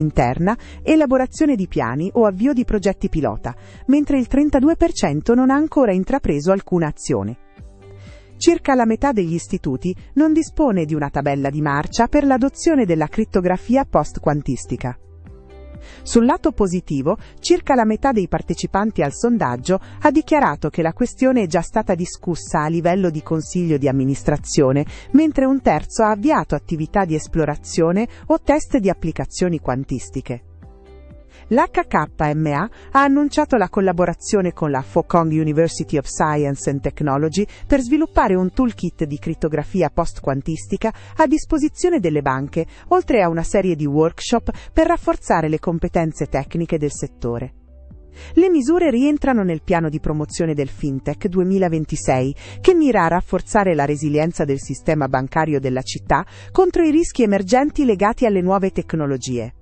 interna, elaborazione di piani o avvio di progetti pilota, mentre il 32% non ha ancora intrapreso alcuna azione. Circa la metà degli istituti non dispone di una tabella di marcia per l'adozione della crittografia post-quantistica. Sul lato positivo, circa la metà dei partecipanti al sondaggio ha dichiarato che la questione è già stata discussa a livello di consiglio di amministrazione, mentre un terzo ha avviato attività di esplorazione o test di applicazioni quantistiche. L'HKMA ha annunciato la collaborazione con la Fukong University of Science and Technology per sviluppare un toolkit di crittografia post-quantistica a disposizione delle banche, oltre a una serie di workshop per rafforzare le competenze tecniche del settore. Le misure rientrano nel piano di promozione del FinTech 2026, che mira a rafforzare la resilienza del sistema bancario della città contro i rischi emergenti legati alle nuove tecnologie.